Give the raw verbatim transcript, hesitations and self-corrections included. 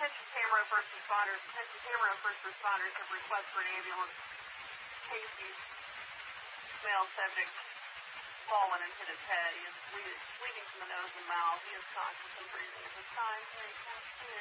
attention Tamaro first responders. Attention Tamaro first responders have request for an ambulance. Casey's male subject fallen and hit his head. He is bleeding, bleeding from the nose and mouth. He is conscious and breathing at this time. Here he comes to.